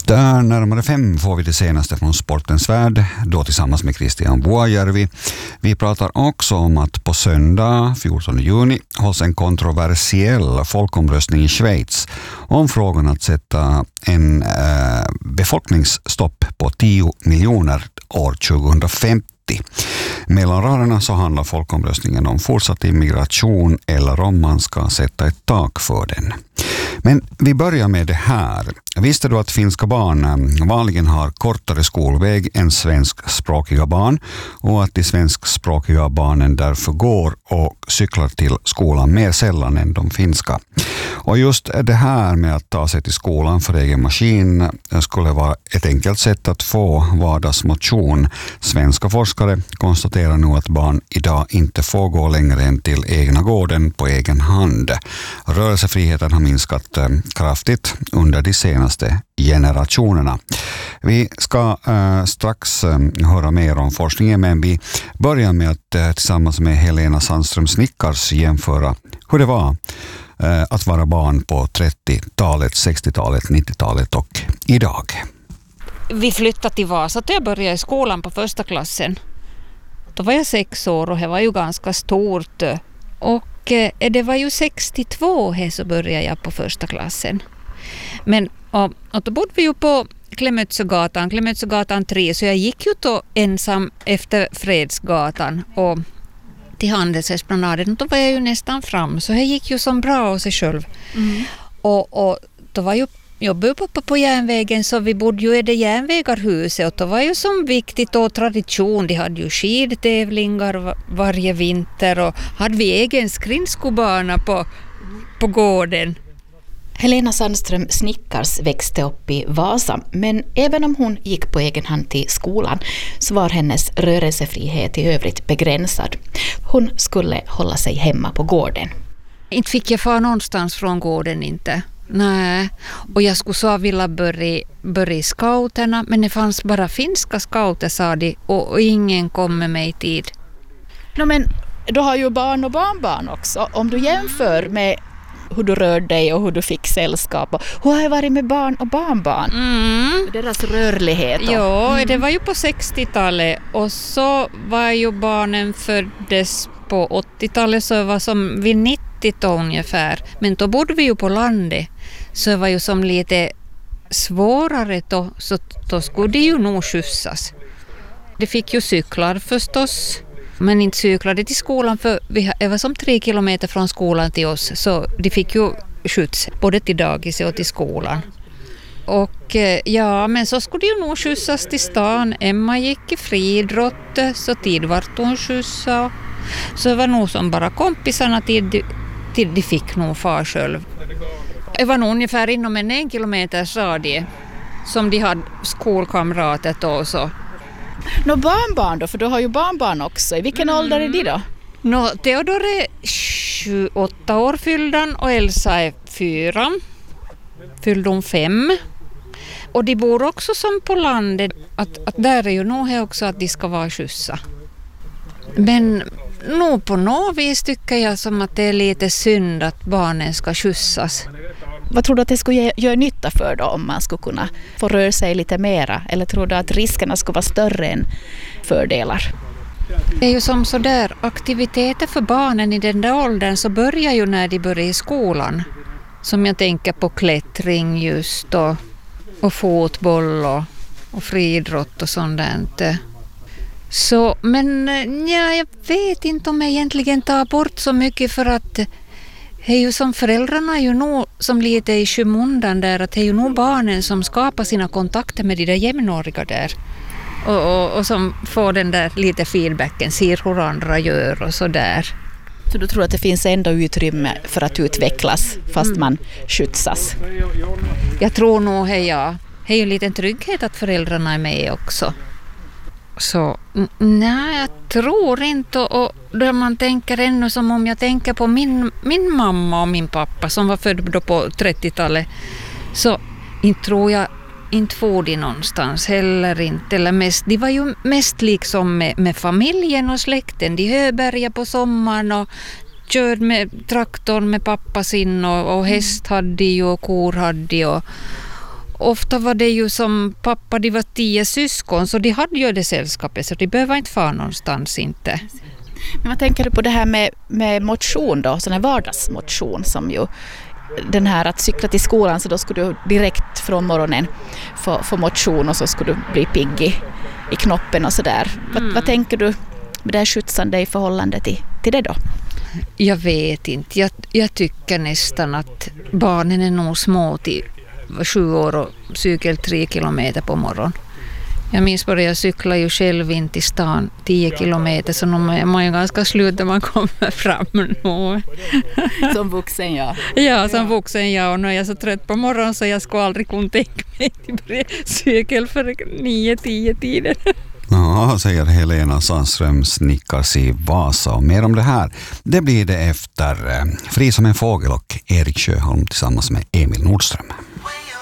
Där närmare 5 får vi det senaste från sportens värld, då tillsammans med Christian Vuojärvi. Vi pratar också om att på söndag 14 juni hålls en kontroversiell folkomröstning i Schweiz om frågan att sätta en befolkningsstopp på 10 miljoner år 2050. Mellan raderna så handlar folkomröstningen om fortsatt immigration eller om man ska sätta ett tak för den. Men vi börjar med det här. Visste du att finska barn vanligen har kortare skolväg än svenskspråkiga barn och att de svenskspråkiga barnen därför går och cyklar till skolan mer sällan än de finska? Och just det här med att ta sig till skolan för egen maskin skulle vara ett enkelt sätt att få vardagsmotion. Svenska forskare konstaterar nu att barn idag inte får gå längre än till egna gården på egen hand. Rörelsefriheten har minskat kraftigt under de senaste generationerna. Vi ska strax höra mer om forskningen, men vi börjar med att tillsammans med Helena Sandström Snickars jämföra hur det var att vara barn på 30-talet, 60-talet, 90-talet och idag. Vi flyttade till Vasa och jag började i skolan på första klassen. Då var jag 6 år och det var ju ganska stort. Och det var ju 62 så började jag på första klassen. Men och då bodde vi ju på Klemetsögatan 3, så jag gick ju då ensam efter Fredsgatan och till Handelsesplanaden. Då var jag ju nästan fram, så det gick ju som bra av sig själv. Mm. Och då var ju jobbade pappa på järnvägen, så vi bodde ju i det järnvägarhuset och det var ju som viktigt och tradition. De hade ju skidtävlingar varje vinter och hade vi egen skridskobana på gården. Helena Sandström Snickars växte upp i Vasa, men även om hon gick på egen hand till skolan så var hennes rörelsefrihet i övrigt begränsad. Hon skulle hålla sig hemma på gården. Inte fick jag fara någonstans från gården inte. Nej, och jag skulle så vilja börja i scouterna, men det fanns bara finska scouter, sa de, och ingen kom med mig i tid. Men du har ju barn och barnbarn också. Om du jämför med hur du rör dig och hur du fick sällskap, och hur har jag varit med barn och barnbarn? Deras rörlighet. Ja, det var ju på 60-talet och så var ju barnen föddes på 80-talet, så var som vid 90 ungefär. Men då bodde vi ju på landet, så det var ju som lite svårare då, så då skulle det ju nog skjutsas. Det fick ju cyklar förstås, men inte cyklade till skolan, för det var som 3 kilometer från skolan till oss, så de fick ju skjuts både till dagis och till skolan. Och ja, men så skulle det ju nog skjutsas till stan. Emma gick i friidrott, så tid vart hon skjutsad. Så det var nog som bara kompisarna till de fick nog far själv. Det var nog ungefär inom en 1 kilometers radie som de hade skolkamrater då. Så. Barnbarn då, för du har ju barnbarn också. I vilken ålder är de då? Theodor är 28 år fylld och Elsa är 4. Fyllde hon 5. Och de bor också som på landet. Att där är ju nog också att de ska vara skjutsa. Men nog på något vis tycker jag som att det är lite synd att barnen ska skjutsas. Vad tror du att det skulle göra nytta för då, om man skulle kunna få röra sig lite mera? Eller tror du att riskerna skulle vara större än fördelar? Det är ju som så där, aktiviteter för barnen i den där åldern så börjar ju när de börjar i skolan. Som jag tänker på klättring just och fotboll och friidrott och sånt där. Så, men ja, jag vet inte om jag egentligen tar bort så mycket, för att det är ju som föräldrarna är ju nog som lite i skymundan där, att det är ju nog barnen som skapar sina kontakter med de där jämnåriga där. Och som får den där lite feedbacken, ser hur andra gör och så där. Så du tror att det finns ändå utrymme för att utvecklas fast man skjutsas? Jag tror nog det är ju en liten trygghet att föräldrarna är med också. Så nej, jag tror inte, och då man tänker ännu som om jag tänker på min mamma och min pappa som var född på 30-talet, så inte tror jag inte får de någonstans heller inte, eller mest, de var ju mest liksom med familjen och släkten, de höbergade på sommaren och körde med traktorn med pappa sin och häst hade de och kor hade de ofta var det ju som pappa, de var 10 syskon, så de hade ju det sällskapet, så de behöver inte fara någonstans inte. Men vad tänker du på det här med motion då, sån här vardagsmotion som ju den här att cykla till skolan, så då skulle du direkt från morgonen få motion och så skulle du bli pigg i knoppen och sådär. Vad tänker du med det här skjutsande i förhållande till det då? Jag vet inte. Jag tycker nästan att barnen är nog små till 7 år och cykel 3 kilometer på morgon. Jag minns bara, jag cyklar ju själv in till stan 10 kilometer, så man är ju ganska slut när man kommer fram nu. Som vuxen, ja. Ja, som vuxen, ja. Och nu är jag så trött på morgonen så jag skulle aldrig kunna tänka mig till cykel för 9-10 tiden. Ja, säger Helena Sandström, Snickars i Vasa. Och mer om det här, det blir det efter Fri som en fågel och Erik Sjöholm tillsammans med Emil Nordström.